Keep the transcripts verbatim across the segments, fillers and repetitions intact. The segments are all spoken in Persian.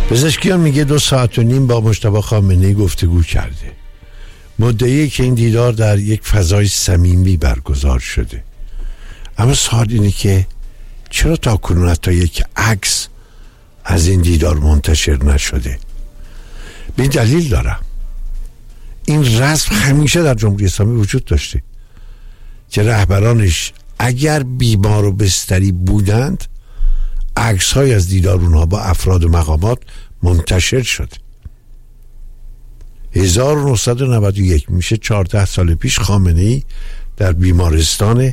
پزشکیان میگه دو ساعت و نیم با مجتبی خامنه‌ای گفتگو کرده. مدعیه که این دیدار در یک فضای صمیمی برگزار شده. اما سوال اینه که چرا تا کنون حتی یک عکس از این دیدار منتشر نشده؟ به این دلیل دارم. این رسم همیشه در جمهوری اسلامی وجود داشته که رهبرانش اگر بیمار و بستری بودند عکس های از دیدار اونها با افراد و مقامات منتشر شد. هزار و نهصد و نود و یک میشه چهارده سال پیش خامنه‌ای در بیمارستان،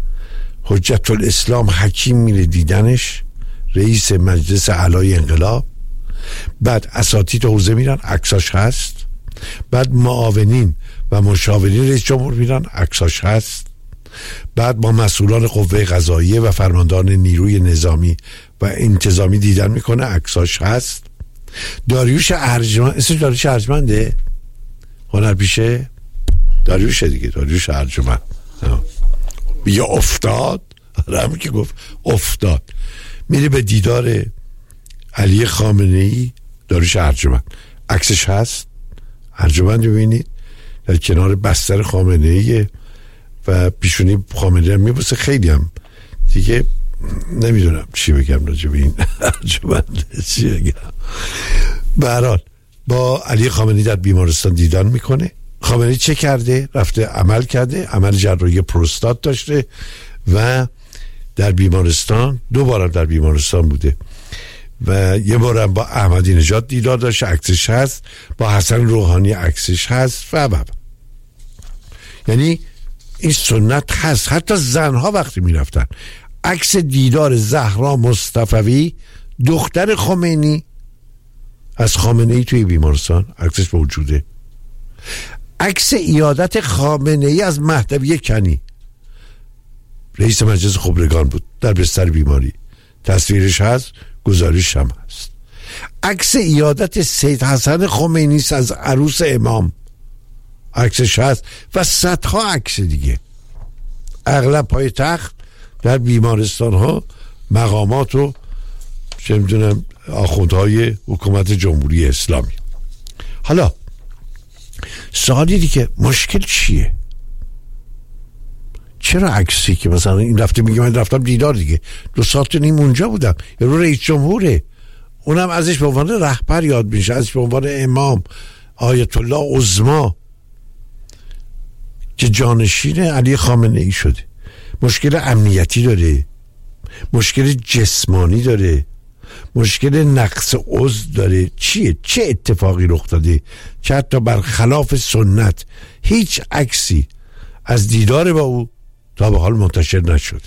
حجت الاسلام حکیم میره دیدنش، رئیس مجلس اعلای انقلاب، بعد اساتید حوزه میرن عکساش هست، بعد معاونین و مشاورین رئیس جمهور میرن عکساش هست، بعد با مسئولان قوه قضاییه و فرماندهان نیروی نظامی و انتظامی دیدن میکنه عکساش هست. داریوش ارجمند، اسمش داریوش ارجمنده هنرپیشه، داریوش دیگه، داریوش ارجمند یا افتاد، همین که گفت افتاد، میره به دیدار علی خامنه‌ای، داریوش ارجمند عکسش هست. ارجمند ببینید در کنار بستر خامنه‌ای و پیشونی خامنه‌ای میبوسه. خیلی هم دیگه نمیدونم چی بگم راجع به این ارجمند، چی بگم. به هر حال با علی خامنه‌ای در بیمارستان دیدن میکنه. خامنه‌ای چه کرده؟ رفته عمل کرده، عمل جراحی پروستات داشته و در بیمارستان دو بارم در بیمارستان بوده و یه بارم با احمدی نژاد دیدار داشته، عکسش هست، با حسن روحانی عکسش هست و و یعنی این سنت هست. حتی زنها وقتی میرفتن عکس دیدار زهرا مصطفوی دختر خمینی از خامنه‌ای توی بیمارستان عکسش موجوده. عکس عیادت خامنه‌ای از مهدوی کنی، رئیس مجلس خبرگان بود، در بستر بیماری، تصویرش هست، گزارش هم هست. عکس عیادت سید حسن خمینی از عروس امام عکسش هست و صدها عکس دیگه. اغلب پای تخت در بیمارستان ها مقامات و چه میدونم آخوندهای حکومت جمهوری اسلامی. حالا سوالی دیگه، مشکل چیه؟ چرا عکسی که مثلا این رفته میگه من رفتم دیدار دیگه دو ساعت و نیم اونجا بودم، یا رو رئیس جمهوره، اونم ازش به عنوان رهبر یاد میشه، ازش به عنوان امام آیت الله عظما که جانشین علی خامنه‌ای شده. مشکل امنیتی داره، مشکل جسمانی داره، مشکل نقص عضو داره. چیه؟ چه اتفاقی رخ داده که حتی برخلاف سنت هیچ عکسی از دیدار با او تا به حال منتشر نشده؟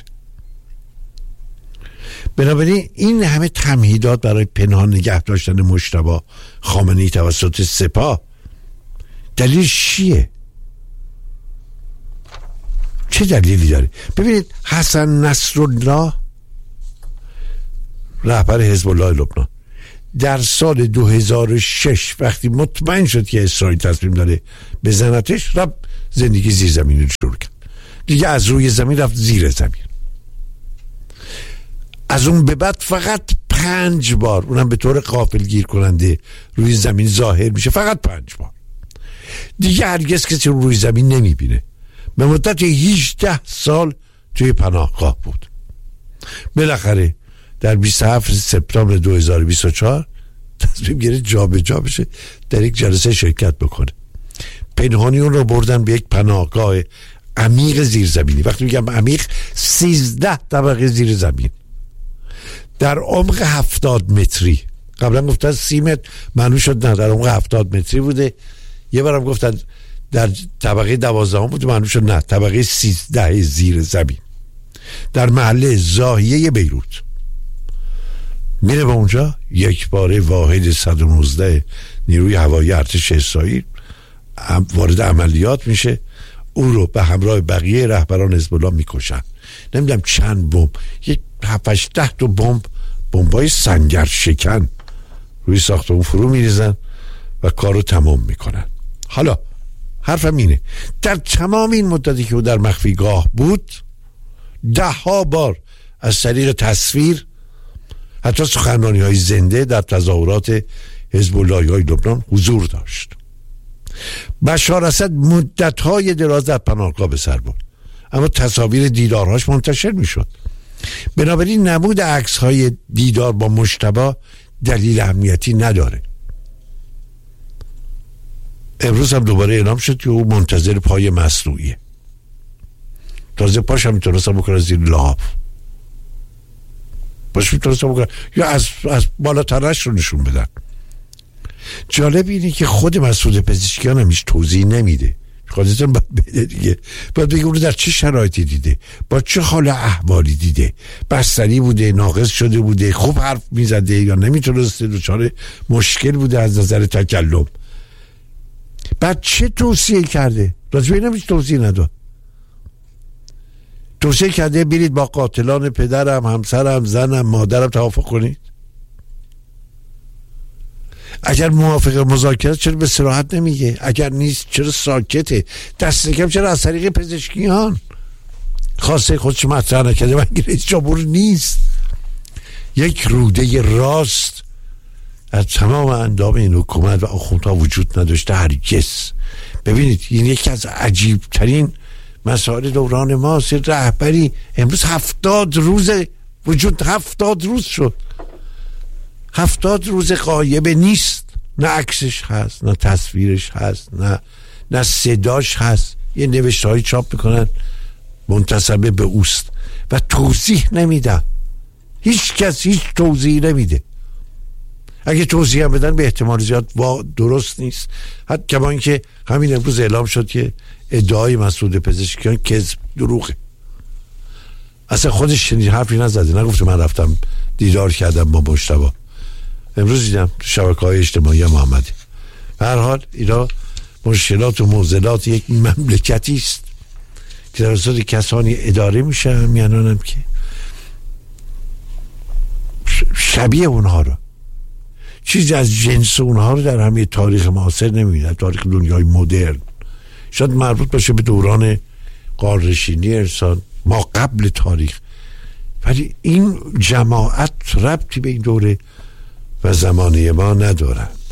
بنابراین این همه تمهیدات برای پنهان نگه داشتن مجتبی خامنه‌ای توسط سپاه دلیل چیه؟ چه دلیلی داره؟ ببینید حسن نصرالله رهبر حزب الله لبنان در سال دو هزار و شش وقتی مطمئن شد که اسرائیل تصمیم داره بزنتش، رفت زندگی زیرزمینی رو شروع کرد. دیگه از روی زمین رفت زیر زمین. از اون به بعد فقط پنج بار، اونم به طور غافلگیر کننده، روی زمین ظاهر میشه. فقط پنج بار دیگه هرگز کسی رو روی زمین نمیبینه. به مدت هجده سال توی پناهگاه بود. بالاخره در بیست و هفتم سپتامبر دو هزار و بیست و چهار تصمیم گرفت جا به جا بشه، در یک جلسه شرکت بکنه. پنهانی اون رو بردن به یک پناهگاه عمیق زیرزمینی. وقتی میگم عمیق، سیزده طبقه زیر زمین در عمق هفتاد متری. قبلا گفتن سی متر، معلوم شد نه، در عمق هفتاد متری بوده. یه بارم گفتن در طبقه دوازدهم بوده، معلوم شد نه، طبقه سیزده زیر زمین در محله زاهیه بیروت. میره به اونجا، یک باره واحد صد و نوزده نیروی هوایی ارتش اسرائیل وارد عملیات میشه، او رو به همراه بقیه رهبران حزب الله میکشن. نمیدونم چند بمب، یک هفت ده تا بمب، بمبای سنگر شکن روی ساختمون فرو میریزن و کارو تمام میکنن. حالا حرفم اینه، در تمام این مدتی که او در مخفیگاه بود، ده ها بار از طریق تصویر حتی سخنرانی های زنده در تظاهرات حزب اللهی های لبنان حضور داشت. بشار اسد مدت های دراز در پناهگاه به سر برد، اما تصاویر دیدارهاش منتشر می شد. بنابراین نمود عکس های دیدار با مجتبی دلیل اهمیتی نداره. امروز هم دوباره اعلام شد که او منتظر پای مصنوعیه. تازه پاش هم میتونستم بکنه زیر لحاف، باش میتونستم بکنه یا از, از بالاترش رو نشون بدن. جالب اینه که خود مسعود پزشکیان هم هیچ توضیح نمیده. خودتون باید بده دیگه، باید بگه اونو در چه شرایطی دیده، با چه حال احوالی دیده، بستری بوده، ناقص شده بوده، خوب حرف میزده یا نمیتونسته، دچار مشکل بوده از نظر تکلم. بعد چه توصیه کرده؟ راجع به اینم هیچ توضیح نداد. توصیه کرده برید با قاتلان پدرم، همسرم، زنم، مادرم توافق کنید. اگر موافق مذاکره چرا به صراحت نمیگه؟ اگر نیست چرا ساکته؟ دست کم چرا از طریق پزشکیان خواسته خودش مطرح نکرده؟ من رئیس جمهور نیست. یک روده راست از تمام اندام این حکومت و آخوندها وجود نداشته هرگز. ببینید این یکی از عجیب ترین مسائل دوران ماست. رهبری امروز هفتاد روز وجود هفتاد روز شد، هفتاد روز غایب نیست، نه عکسش هست، نه تصویرش هست، نه نه صداش هست. یه نوشته هایی چاپ میکنن منتسبه به اوست و توضیح نمیدن. هیچ کس هیچ توضیح نمیده. اگه توضیح هم بدن به احتمال زیاد درست نیست. حتی کما اینکه همین امروز اعلام شد که ادعای مسعود پزشکیان کذب، دروغه. اصلا خودش چنین حرفی نزده، نگفته من رفتم دیدار کردم با مجتبی. امروز دیدم تو شبکه‌های اجتماعی محمدی. به هر حال اینا مشکلات و معضلات یک مملکتی است که توسط کسانی اداره میشه، همینان هم که شبیه اونها رو، چیزی از جنس اونها رو در همه تاریخ معاصر نمی‌بینید. تاریخ دنیای مدرن شاید مربوط باشه به دوران غارنشینی انسان ما قبل تاریخ، ولی این جماعت ربطی به این دوره و زمانه ما ندارن.